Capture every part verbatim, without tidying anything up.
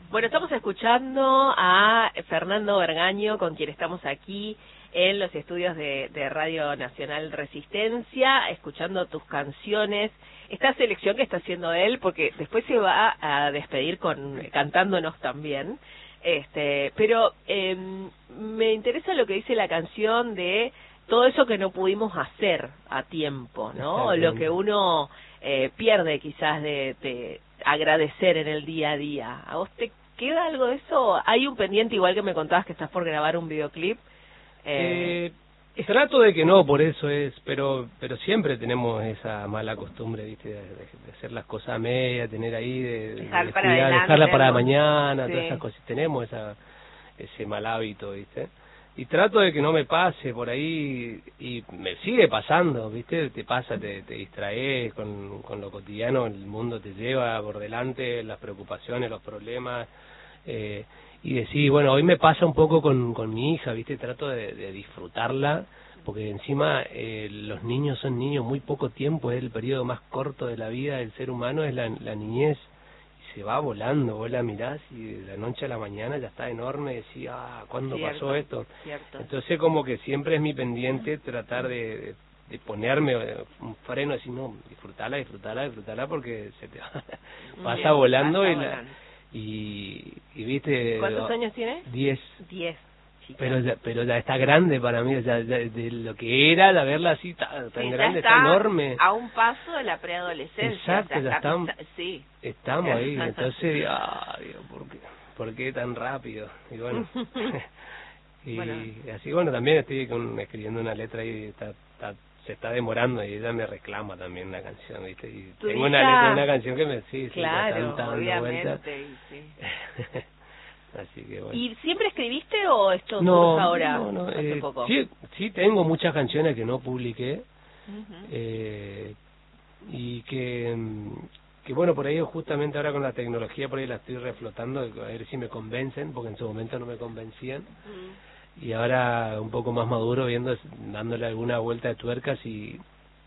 Bueno, estamos escuchando a Fernando Vergaño, con quien estamos aquí en los estudios de, de Radio Nacional Resistencia, escuchando tus canciones, esta selección que está haciendo él, porque después se va a despedir con cantándonos también. Este, pero eh, me interesa lo que dice la canción de todo eso que no pudimos hacer a tiempo, ¿no? Lo que uno eh, pierde quizás de, de agradecer en el día a día. ¿A vos te queda algo de eso? Hay un pendiente, igual que me contabas que estás por grabar un videoclip. Eh, eh, trato de que no, por eso es, pero pero siempre tenemos esa mala costumbre, ¿viste? De, de, de hacer las cosas a media, tener ahí, de, Dejar de para cuidar, adelante, dejarla para ¿no? mañana, Sí. todas esas cosas. Tenemos esa ese mal hábito, ¿viste? Y trato de que no me pase por ahí, y me sigue pasando, ¿viste? Te pasa, te, te distraes con, con lo cotidiano, el mundo te lleva por delante, las preocupaciones, los problemas, eh, y decís, bueno, hoy me pasa un poco con, con mi hija, ¿viste? Trato de, de disfrutarla, porque encima eh, los niños son niños muy poco tiempo, es el periodo más corto de la vida del ser humano, es la, la niñez. Se va volando, vos la mirás y de la noche a la mañana ya está enorme, y decís, ah, ¿cuándo Cierto, pasó esto? Cierto. Entonces como que siempre es mi pendiente tratar de, de, de ponerme un freno, decir, no, disfrutala, disfrutala, disfrutala, porque se te va, pasa Bien, volando, pasa y, la, volando. y, y viste... ¿Cuántos años tiene? Diez. Diez. Pero ya, pero ya está grande para mí, ya, ya de lo que era, de verla así tan, tan Sí, grande, está tan enorme. A un paso de la preadolescencia. Exacto, o sea, ya está estamos, pisa- sí. estamos ahí, entonces digo, ah, digo, ¿por qué, ¿por qué tan rápido? Y bueno, y Bueno. así, bueno, también estoy con, escribiendo una letra y está, está, se está demorando, y ella me reclama también una canción, ¿viste? Y ¿Tu tengo una hija? letra de una canción que me, sí, sí, Claro, ya está dando vueltas. obviamente. Sí. Así que bueno. ¿Y siempre escribiste o esto No, surge ahora, no, no, hace eh, poco? sí, sí tengo muchas canciones que no publiqué, Uh-huh. eh, y que, mm, que bueno, por ahí justamente ahora con la tecnología por ahí la estoy reflotando, a ver si me convencen, porque en su momento no me convencían, Uh-huh. y ahora un poco más maduro, viendo, dándole alguna vuelta de tuercas, y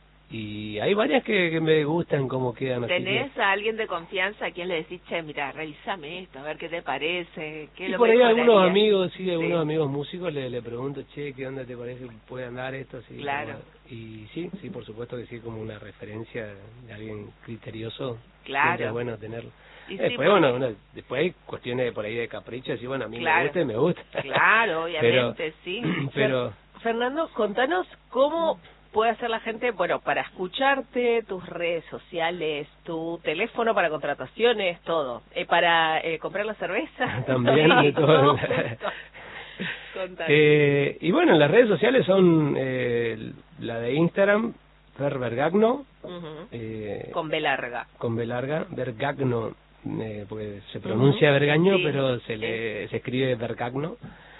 y hay varias que, que me gustan cómo quedan. Así ¿Tenés que, a alguien de confianza a quien le decís, che, mira, revísame esto, a ver qué te parece? ¿Qué y lo por ahí mejoraría? algunos amigos, sí, algunos Sí. amigos músicos le, le pregunto, che, ¿qué onda te parece que puede andar esto? Así, Claro. como, y sí, sí, por supuesto que sí, como una referencia de alguien criterioso. Claro. Siempre es bueno tenerlo. Y Después, sí, bueno, porque- bueno, después hay cuestiones de por ahí de caprichos, y bueno, a mí Claro. me gusta y me gusta. Claro, obviamente, pero, sí. Pero, Fer- Fernando, contanos cómo puede hacer la gente, bueno, para escucharte, tus redes sociales, tu teléfono para contrataciones, todo. Eh, para eh, comprar la cerveza. también de todo. todo junto. Contanos. eh, y bueno, las redes sociales son eh, la de Instagram, Fer Vergagno, Uh-huh. eh, Con B larga. con B larga, Vergagno, eh, porque se pronuncia Uh-huh. Vergaño, Sí, pero se le se escribe Vergagno.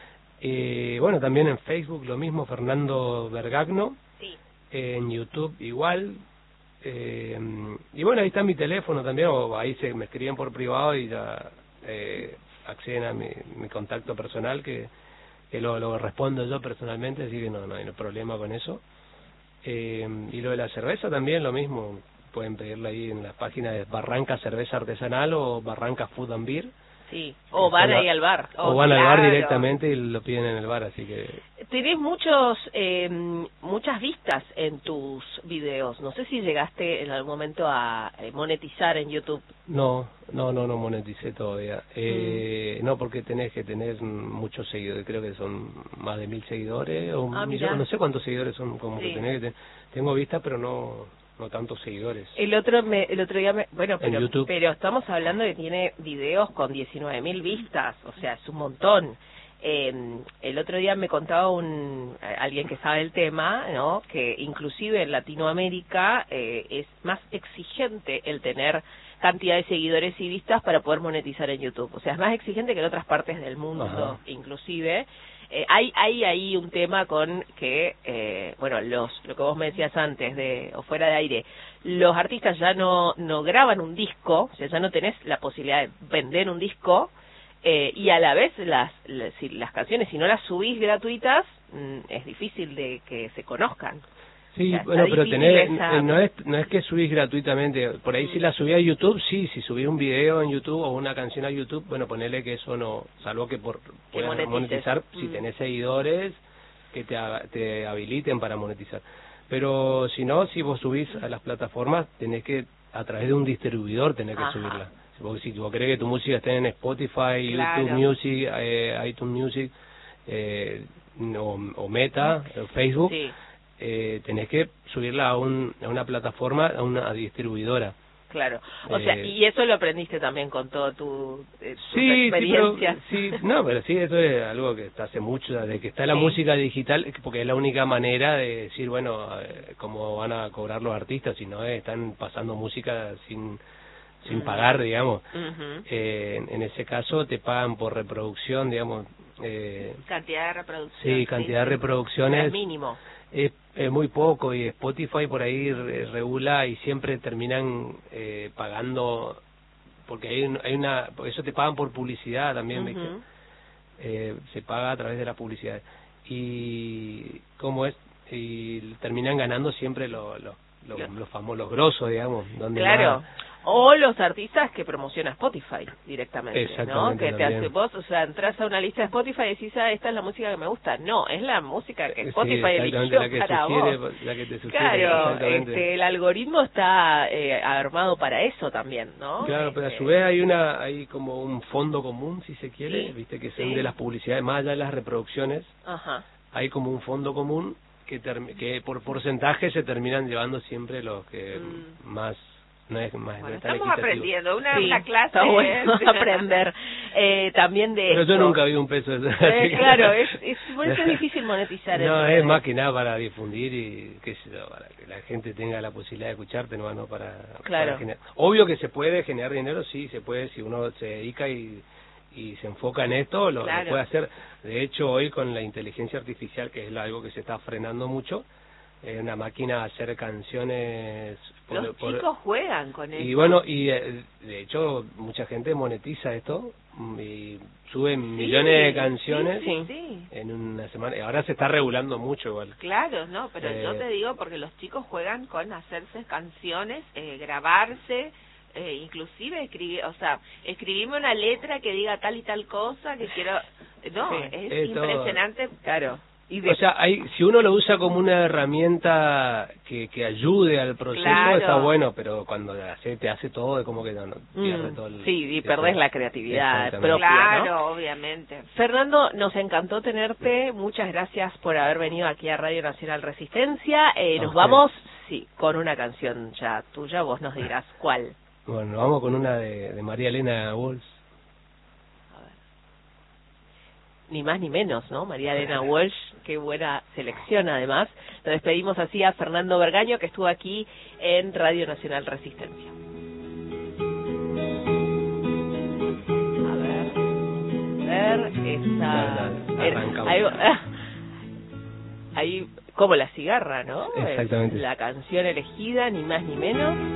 Eh, bueno, también en Facebook lo mismo, Fernando Vergagno. Sí. En YouTube igual. Eh, y bueno, ahí está mi teléfono también, o ahí se me escriben por privado y ya eh, acceden a mi, mi contacto personal, que, que lo, lo respondo yo personalmente, así que no, no hay problema con eso. Eh, y lo de la cerveza también lo mismo, pueden pedirla ahí en las páginas de Barranca Cerveza Artesanal o Barranca Food and Beer. Sí, o van Son ahí la- al bar. O Oh, van al claro. bar directamente y lo piden en el bar, así que... Tenés muchos, eh, muchas vistas en tus videos. No sé si llegaste en algún momento a eh, monetizar en YouTube. No, no, no, no moneticé todavía. Eh, Mm. No, porque tenés que tener muchos seguidores, creo que son más de mil seguidores, o Ah, un mirá. millón, no sé cuántos seguidores son, como Sí. que tenés que tener. Tengo vistas, pero no no tantos seguidores. El otro me, el otro día me, bueno, En pero YouTube. pero estamos hablando de que tiene videos con diecinueve mil vistas, o sea, es un montón. Eh, el otro día me contaba un alguien que sabe el tema, ¿no? Que inclusive en Latinoamérica eh, es más exigente el tener cantidad de seguidores y vistas para poder monetizar en YouTube. O sea, es más exigente que en otras partes del mundo, Ajá. inclusive. Eh, hay hay ahí un tema con que, eh, bueno, los lo que vos me decías antes, de o fuera de aire, los artistas ya no no graban un disco, o sea, ya no tenés la posibilidad de vender un disco, eh, y a la vez las, las, si las canciones, si no las subís gratuitas, mm, es difícil de que se conozcan. Sí, Ya bueno, está pero difícil tenés, esa- eh, no es no es que subís gratuitamente. Por ahí si la subís a YouTube, sí, si subís un video en YouTube o una canción a YouTube, bueno, ponele que eso no, salvo que por Que puedas monetices. monetizar si Mm. tenés seguidores que te, ha- te habiliten para monetizar. Pero si no, si vos subís a las plataformas, tenés que, a través de un distribuidor, tenés que Ajá. subirla. Si vos, si vos querés que tu música esté en Spotify, Claro. YouTube Music, eh, iTunes Music, eh, o, o Meta, o Facebook, Sí. eh, tenés que subirla a, un, a una plataforma, a una distribuidora. Claro, o sea, Eh, y eso lo aprendiste también con todo tu, eh, tus Sí, sí, pero, experiencias. sí, no, pero sí, eso es algo que está hace mucho, desde que está la Sí. música digital, porque es la única manera de decir, bueno, eh, cómo van a cobrar los artistas, si no eh, están pasando música sin sin Ujú. pagar, digamos. Ujú. Eh, en, en ese caso te pagan por reproducción, digamos. Eh, Cantidad de reproducción. sí, cantidad de sí. reproducciones. Es mínimo. Es, es muy poco y Spotify por ahí re- regula y siempre terminan eh, pagando porque hay, un- hay una por eso te pagan por publicidad también, ¿viste? Ujú. Eh, se paga a través de la publicidad y cómo es y terminan ganando siempre los los los, Claro. los famosos los grosos, digamos, donde Claro. más- O los artistas que promociona Spotify directamente, ¿no? Exactamente, Que te también. hace vos, o sea, entras a una lista de Spotify y decís, ah, esta es la música que me gusta. No, es la música que Sí, Spotify exactamente, eligió la que para sugiere, vos. la que te sugiere, Claro, exactamente. este, el algoritmo está eh, armado para eso también, ¿no? Claro, pero a Este, su vez hay una hay como un fondo común, si se quiere, Sí, viste que son sí. de las publicidades, más allá de las reproducciones, Ajá. hay como un fondo común que term- que por porcentaje se terminan llevando siempre los que Mm. más no es más no Bueno, es tan estamos equitativo. aprendiendo, una, Sí, una clase. está bueno aprender eh, también de Pero yo esto. nunca vi un peso de eso. Eh, así que- claro, es, es, por eso es difícil monetizar en No, es redes. más que nada para difundir y qué sé yo, para que la gente tenga la posibilidad de escucharte, no, no para, Claro. para generar. Obvio que se puede generar dinero, sí, se puede, si uno se dedica y, y se enfoca en esto, lo, lo Claro. puede hacer. De hecho, hoy con la inteligencia artificial, que es algo que se está frenando mucho, es una máquina a hacer canciones por- Los por- chicos juegan con eso. y bueno, y eh, de hecho mucha gente monetiza esto mm, y sube millones de canciones Sí, sí, en una semana. Y ahora se está regulando mucho igual. claro, no, pero Eh, yo te digo porque los chicos juegan con hacerse canciones, eh, grabarse, eh, inclusive escribir, o sea, escribirme una letra que diga tal y tal cosa que quiero, no, Sí, es es todo. impresionante. Claro. Y de, O sea, hay, si uno lo usa como una herramienta que, que ayude al proceso, Claro. está bueno, pero cuando hace, te hace todo, es como que no, no, pierde Mm, todo el... sí, y ese- perdés la creatividad Exactamente. propia, Claro, ¿no? obviamente. Fernando, nos encantó tenerte. Muchas gracias por haber venido aquí a Radio Nacional Resistencia. Eh, A nos ustedes. vamos, sí, con una canción ya tuya. Vos nos dirás cuál. Bueno, vamos con una de, de María Elena Walsh. A ver. Ni más ni menos, ¿no? María Elena Walsh, qué buena selección además. Lo despedimos así a Fernando Bergaño, que estuvo aquí en Radio Nacional Resistencia. A ver, a ver, esa... Ya, ya, arrancamos. Ahí, ahí, como la cigarra, ¿no? Exactamente. Es la canción elegida, ni más ni menos.